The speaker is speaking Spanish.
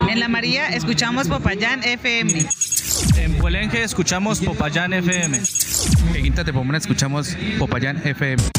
En La María escuchamos Popayán FM. En Puelenque escuchamos Popayán FM. En Quinta Tepomona escuchamos Popayán FM.